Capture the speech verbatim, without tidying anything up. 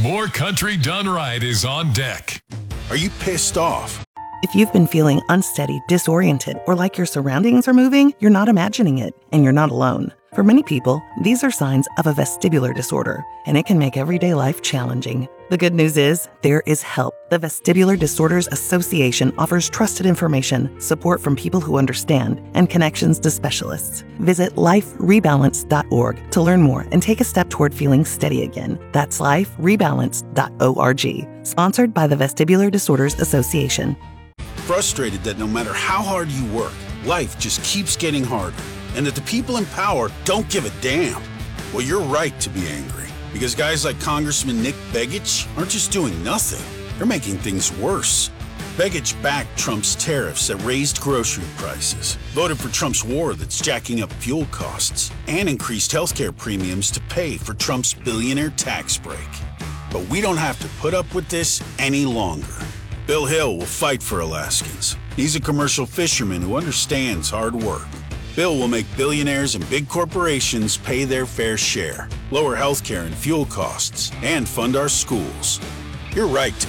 More Country Done Right is on deck. Are you pissed off? If you've been feeling unsteady, disoriented, or like your surroundings are moving, you're not imagining it, and you're not alone. For many people, these are signs of a vestibular disorder, and it can make everyday life challenging. The good news is, there is help. The Vestibular Disorders Association offers trusted information, support from people who understand, and connections to specialists. Visit life rebalance dot org to learn more and take a step toward feeling steady again. That's life rebalance dot org. Sponsored by the Vestibular Disorders Association. Frustrated that no matter how hard you work, life just keeps getting harder, and that the people in power don't give a damn. Well, you're right to be angry, because guys like Congressman Nick Begich aren't just doing nothing, they're making things worse. Begich backed Trump's tariffs that raised grocery prices, voted for Trump's war that's jacking up fuel costs, and increased healthcare premiums to pay for Trump's billionaire tax break. But we don't have to put up with this any longer. Bill Hill will fight for Alaskans. He's a commercial fisherman who understands hard work. Bill will make billionaires and big corporations pay their fair share, lower healthcare and fuel costs, and fund our schools. You're right to